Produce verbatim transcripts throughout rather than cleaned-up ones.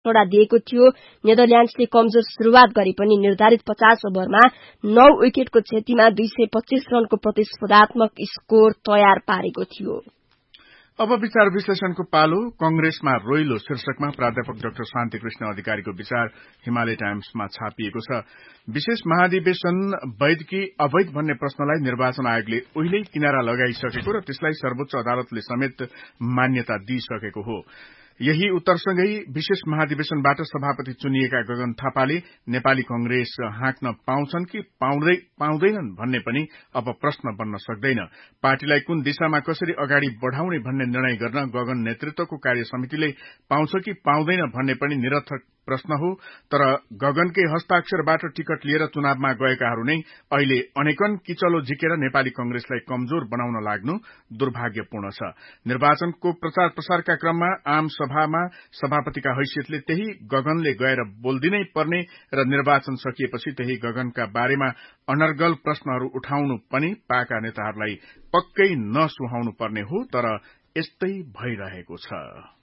टोडा दिएको थियो। नेदरल्याण्ड्सले कमजोर शुरूआत गरे पनि निर्धारित पचास ओभरमा नौ विकेटको क्षतिमा दुई सय पच्चीस रनको प्रतिस्पर्धात्मक स्कोर तयार पारेको थियो। अब विचार विश्लेषणको पालो। कंग्रेसमा रोइलो शीर्षकमा प्राध्यापक डाक्टर शान्ति कृष्ण अधिकारीको विचार हिमालय टाइम्समा छापिएको छ। विशेष महाधिवेशन वैध कि अवैध भन्ने प्रश्नलाई निर्वाचन आयोगले उहिल्यै किनारा लगाइसकेको र त्यसलाई सर्वोच्च अदालतले समेत मान्यता दिइसकेको हो। यही उत्तरसँगै विशेष महाधिवेशनबाट सभापति चुनिएका गगन थापाले नेपाली कंग्रेस हाँक्न पाउँछन् कि पाउँदैनन् भन्ने पनि अब प्रश्न बन्न सक्दैन। पार्टीलाई कुन दिशामा कसरी अगाडि बढ़ाउने भन्ने निर्णय गर्न गगन नेतृत्वको कार्य समितिले पाउँछ कि पाउँदैन भन्ने पनि निरर्थक प्रश्न हो। तर गगनकै हस्ताक्षरबाट टिकट लिएर चुनावमा गएकाहरू नै अहिले अनेकन किचलो झिकेर नेपाली कंग्रेसलाई कमजोर बनाउन लाग्नु दुर्भाग्यपूर्ण छ। निर्वाचनको प्रचार प्रसारका क्रममा आम सभामा सभापतिका हैसियतले त्यही गगनले गएर बोल्दिनै पर्ने र निर्वाचन सकिएपछि त्यही गगनका बारेमा अनर्गल प्रश्नहरू उठाउनु पनि पाका नेताहरूलाई पक्कै नसुहाउनु पर्ने हो। तर यस्तै भइरहेको छ।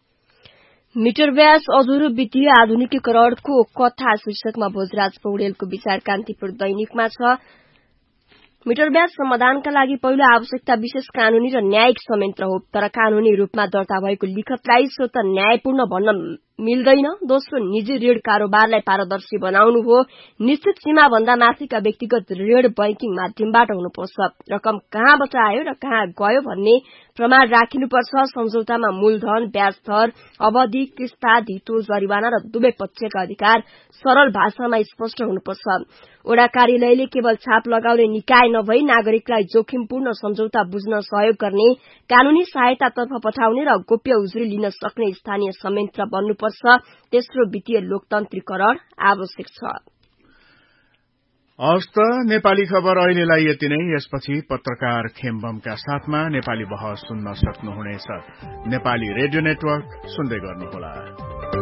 मिटर व्यास अधुरो वित्तीय आधुनिकीकरणको कथा शीर्षकमा भोजराज पौडेलको विचार कान्तिपुर दैनिकमा छ। मिटर व्यास समाधानका लागि पहिलो आवश्यकता विशेष कानूनी र न्यायिक संयन्त्र हो। तर कानूनी रूपमा दर्ता भएको लिखतलाई स्वत न्यायपूर्ण भन्न मिल्दैन। दोस्रो, निजी ऋण कारोबारलाई पारदर्शी बनाउनु हो। निश्चित सीमा भन्दा माथिका व्यक्तिगत ऋण बैंकिङ माध्यमबाट हुनुपर्छ। रकम कहाँबाट आयो र कहाँ गयो भन्ने प्रमाण राखिनुपर्छ। सम्झौतामा मूलधन, ब्याज दर, अवधि, किस्ता, धितो, जरिवाना र दुवै पक्षका अधिकार सरल भाषामा स्पष्ट हुनुपर्छ। ओडा कार्यालयले केवल छाप लगाउने निकाय नभई नागरिकलाई जोखिमपूर्ण सम्झौता बुझ्न सहयोग गर्ने, कानूनी सहायतातर्फ पठाउने र गोप्य उजुरी लिन सक्ने स्थानीय संयन्त्र बन्नुपर्छ। तेस्रो, वित्तीय लोकतन्त्रीकरण आवश्यक छ। हवस् त, नेपाली खबर अहिलेलाई यति नै। यसपछि पत्रकार खेमबमका साथमा नेपाली बहस सुन्न सक्नुहुनेछ। नेपाली रेडियो नेटवर्क सुन्दै गर्नुहोला।